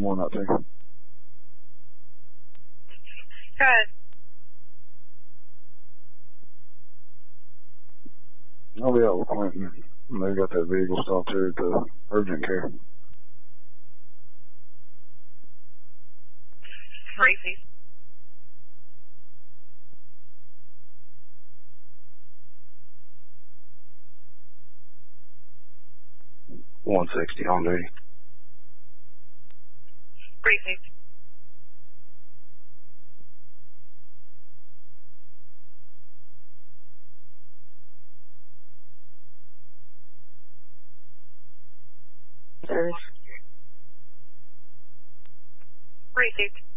119. Go ahead. I'll be out with Clinton. They got that vehicle stopped here at the urgent care. Crazy. $160 on duty. Briefing. Service. Briefing.